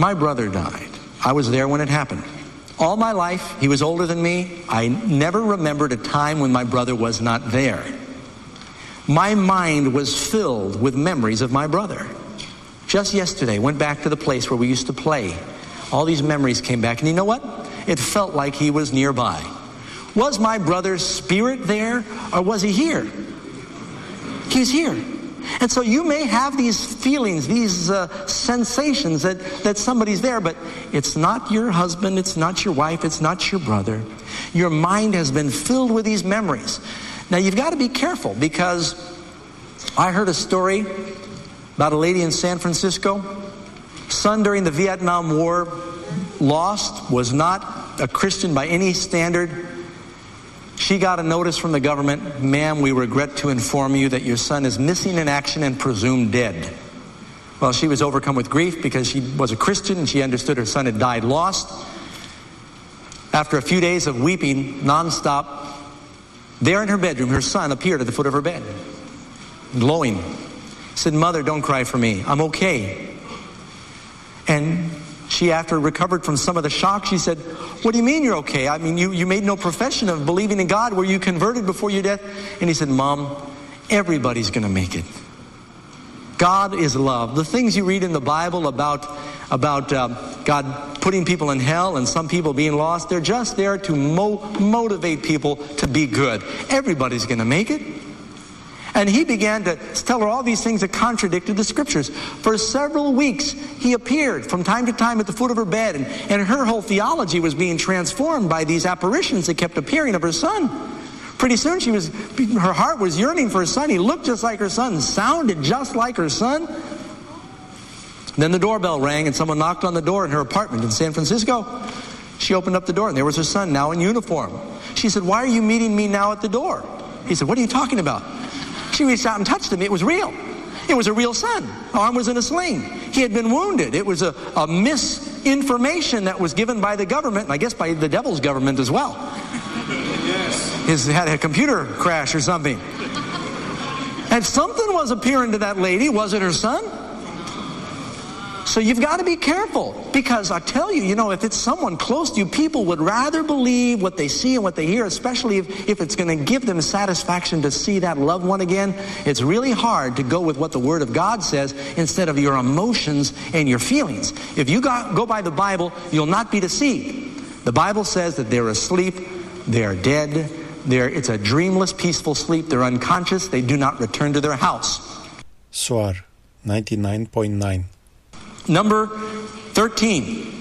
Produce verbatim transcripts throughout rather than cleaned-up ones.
My brother died. I was there when it happened. All my life, he was older than me. I never remembered a time when my brother was not there. My mind was filled with memories of my brother. Just yesterday, went back to the place where we used to play. All these memories came back. And you know what? It felt like he was nearby. Was my brother's spirit there, or was he here? He's here. And so you may have these feelings, these uh, sensations that, that somebody's there, but it's not your husband, it's not your wife, it's not your brother. Your mind has been filled with these memories. Now you've got to be careful, because I heard a story about a lady in San Francisco. Son during the Vietnam War, lost, was not a Christian by any standard. She got a notice from the government, ma'am, we regret to inform you that your son is missing in action and presumed dead. Well, she was overcome with grief because she was a Christian and she understood her son had died lost. After a few days of weeping nonstop, there in her bedroom, her son appeared at the foot of her bed, glowing. He said, "Mother, don't cry for me. I'm okay." And she, after recovered from some of the shock, she said, "What do you mean you're okay? I mean, you, you made no profession of believing in God. Were you converted before your death?" And he said, "Mom, everybody's going to make it. God is love." The things you read in the Bible about, about uh, God putting people in hell and some people being lost, they're just there to mo- motivate people to be good. Everybody's going to make it. And he began to tell her all these things that contradicted the scriptures. For several weeks, he appeared from time to time at the foot of her bed, and, and her whole theology was being transformed by these apparitions that kept appearing of her son. Pretty soon, she was, her heart was yearning for her son. He looked just like her son, sounded just like her son. Then the doorbell rang, and someone knocked on the door in her apartment in San Francisco. She opened up the door, and there was her son, now in uniform. She said, "Why are you meeting me now at the door?" He said, "What are you talking about?" She reached out and touched him. It was real. It was a real son. Arm was in a sling. He had been wounded. It was a, a misinformation that was given by the government, and I guess by the devil's government as well. Yes. His had a computer crash or something. And something was appearing to that lady. Was it her son? So you've got to be careful, because I tell you, you know, if it's someone close to you, people would rather believe what they see and what they hear, especially if, if it's going to give them satisfaction to see that loved one again. It's really hard to go with what the Word of God says instead of your emotions and your feelings. If you got, go by the Bible, you'll not be deceived. The Bible says that they're asleep, they're dead, they're, it's a dreamless, peaceful sleep, they're unconscious, they do not return to their house. Soar ninety-nine point nine. Number thirteen.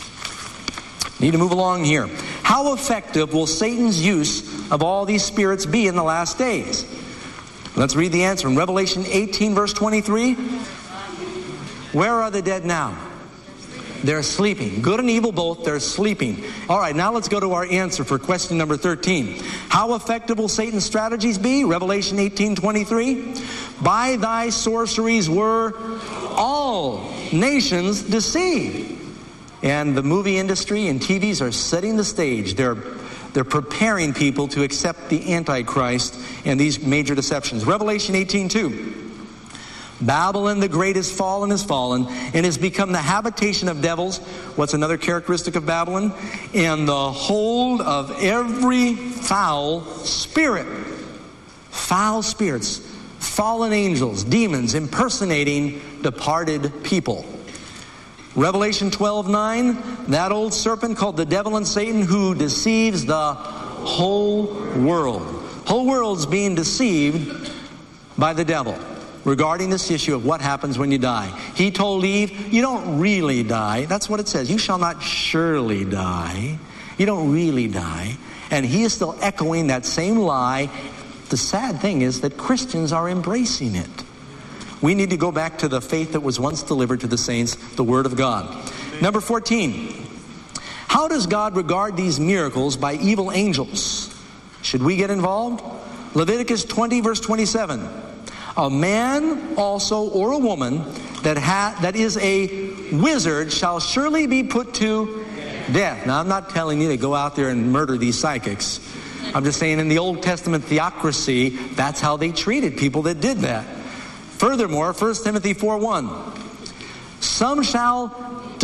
Need to move along here. How effective will Satan's use of all these spirits be in the last days? Let's read the answer in Revelation eighteen, verse twenty-three. Where are the dead now? They're sleeping. Good and evil both, they're sleeping. All right, now let's go to our answer for question number thirteen. How effective will Satan's strategies be? Revelation eighteen, twenty-three. By thy sorceries were all nations deceived. And the movie industry and T Vs are setting the stage. They're they're preparing people to accept the Antichrist and these major deceptions. Revelation eighteen, two. Babylon the great is fallen, is fallen, and has become the habitation of devils. What's another characteristic of Babylon? And the hold of every foul spirit. Foul spirits. Fallen angels, demons impersonating departed people. Revelation twelve, nine, that old serpent called the devil and Satan, who deceives the whole world. Whole world's being deceived by the devil regarding this issue of what happens when you die. He told Eve, you don't really die. That's what it says. You shall not surely die. You don't really die. And he is still echoing that same lie. The sad thing is that Christians are embracing it. We need to go back to the faith that was once delivered to the saints, the Word of God. Number fourteen. How does God regard these miracles by evil angels? Should we get involved? Leviticus twenty, verse twenty-seven. A man also or a woman that ha- that is a wizard shall surely be put to death. Now, I'm not telling you to go out there and murder these psychics. I'm just saying in the Old Testament theocracy, that's how they treated people that did that. Furthermore, First Timothy four, one. Some shall